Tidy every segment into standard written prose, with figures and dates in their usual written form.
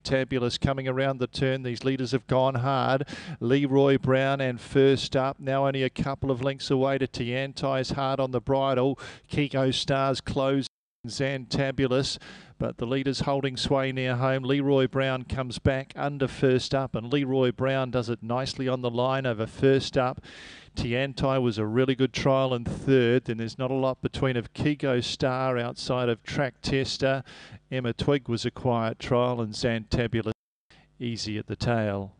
Tabulous coming around the turn. These leaders have gone hard. Leroy Brown and First Up. Now only a couple of lengths away to Tiantai's hard on the bridle. Kiko Stars close. Zantabulous, but the leaders holding sway near home. Leroy Brown comes back under First Up, and Leroy Brown does it nicely on the line over First Up. Tiantai was a really good trial in third. Then there's not a lot between of Kiko Star outside of Track Tester. Emma Twig was a quiet trial, and Zantabulous easy at the tail.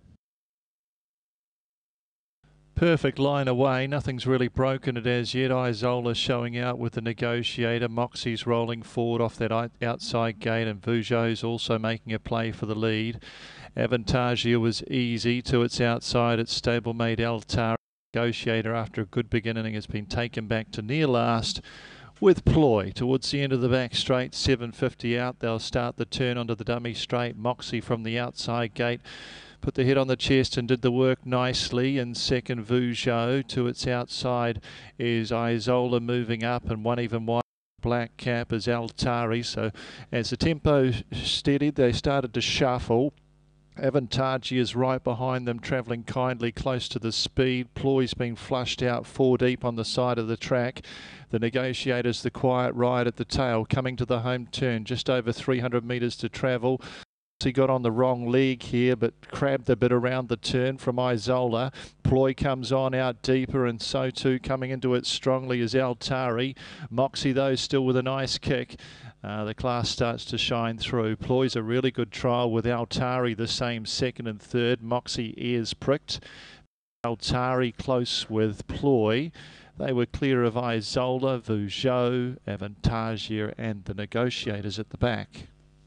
Perfect line away, nothing's really broken it as yet. Isola showing out with the Negotiator. Moxie's rolling forward off that outside gate, and Vougeot's also making a play for the lead. Avantagia was easy to its outside. Its stablemate Altar. Negotiator, after a good beginning, has been taken back to near last with Ploy towards the end of the back straight. 750 out. They'll start the turn onto the dummy straight. Moxie from the outside gate put the head on the chest and did the work nicely. And second, Vougeot to its outside is Isola moving up, and one even wide black cap is Altari. So as the tempo steadied, they started to shuffle. Avantagia is right behind them, travelling kindly close to the speed. Ploy's been flushed out 4 deep on the side of the track. The Negotiator's the quiet ride at the tail, coming to the home turn, just over 300 metres to travel. He got on the wrong leg here, but crabbed a bit around the turn from Isola. Ploy comes on out deeper, and so too coming into it strongly is Altari. Moxie, though, still with a nice kick. The class starts to shine through. Ploy's a really good trial with Altari the same second and third. Moxie ears pricked. Altari close with Ploy. They were clear of Isola, Vougeot, Avantagia and the Negotiators at the back.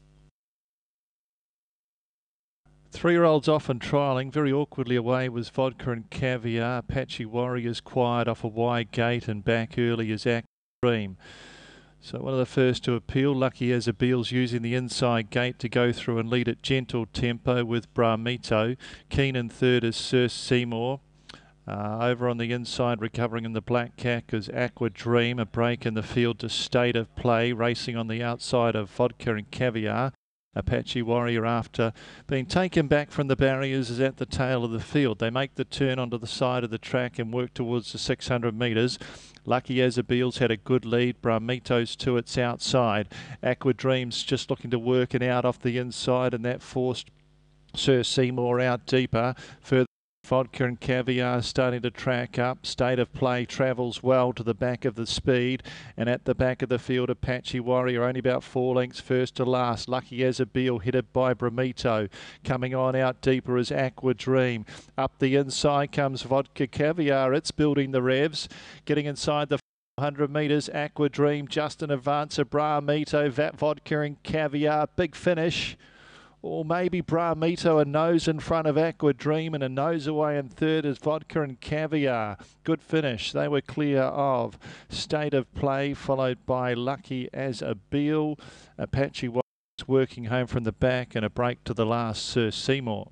3-year-olds off and trialling. Very awkwardly away was Vodka and Caviar. Apache Warriors quiet off a wide gate, and back early is Aqua Dream. So one of the first to appeal. Lucky as a Beals using the inside gate to go through and lead at gentle tempo with Bramito. Keen in third is Sir Seymour. Over on the inside, recovering in the black cack is Aqua Dream. A break in the field to State of Play. Racing on the outside of Vodka and Caviar. Apache Warrior, after being taken back from the barriers, is at the tail of the field. They make the turn onto the side of the track and work towards the 600 metres. Lucky as a Beals had a good lead. Bramito's to its outside. Aqua Dreams just looking to work it out off the inside, and that forced Sir Seymour out deeper. Further, Vodka and Caviar starting to track up. State of Play travels well to the back of the speed, and at the back of the field, Apache Warrior only about 4 lengths first to last. Lucky as a Beal headed by Bramito. Coming on out deeper is Aqua Dream. Up the inside comes Vodka Caviar. It's building the revs, getting inside the 100 metres. Aqua Dream just in advance of Bramito. Vodka and Caviar, big finish. Or maybe Bramito, a nose in front of Aqua Dream, and a nose away in third is Vodka and Caviar. Good finish. They were clear of State of Play, followed by Lucky as a Beal. Apache was working home from the back, and a break to the last, Sir Seymour.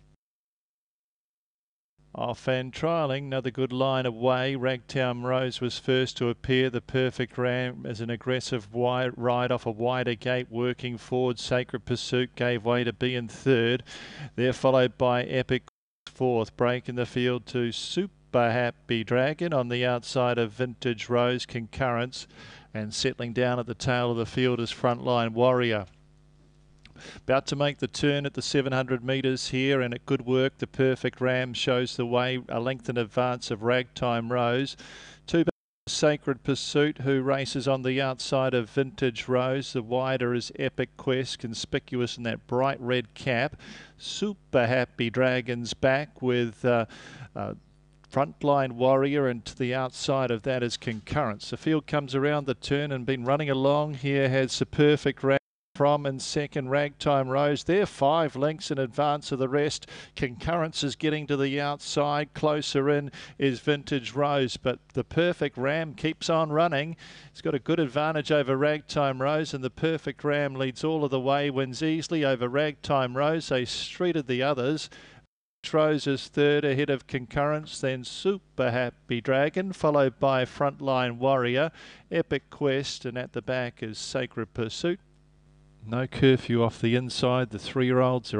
Off and trialling, another good line away. Ragtown Rose was first to appear. The Perfect Ram as an aggressive wide ride off a wider gate, working forward. Sacred Pursuit gave way to be in third. They're followed by Epic fourth. Break in the field to Super Happy Dragon on the outside of Vintage Rose. Concurrence, and settling down at the tail of the field is Frontline Warrior. About to make the turn at the 700 metres here, and at good work. The Perfect Ram shows the way, a length in advance of Ragtime Rose. Two Sacred Pursuit, who races on the outside of Vintage Rose. The wider is Epic Quest, conspicuous in that bright red cap. Super Happy Dragon's back with Frontline Warrior, and to the outside of that is Concurrence. The field comes around the turn and been running along. Here has the Perfect Ram from in second, Ragtime Rose. They're 5 lengths in advance of the rest. Concurrence is getting to the outside. Closer in is Vintage Rose, but the Perfect Ram keeps on running. It's got a good advantage over Ragtime Rose, and the Perfect Ram leads all of the way, wins easily over Ragtime Rose. They streeted the others. Rose is third ahead of Concurrence, then Super Happy Dragon, followed by Frontline Warrior, Epic Quest, and at the back is Sacred Pursuit. No curfew off the inside. The 3-year-olds are